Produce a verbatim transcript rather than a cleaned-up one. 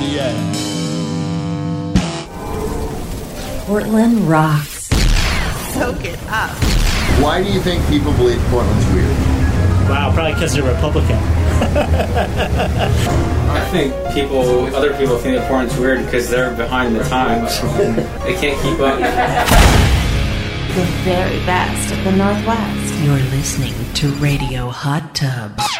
the end. Portland rocks. Soak it up. Why do you think people believe Portland's weird? Wow, probably because they're Republican. I think people, other people think that Portland's weird because they're behind the times. They can't keep up. The very best of the Northwest. You're listening to Radio Hot Tub.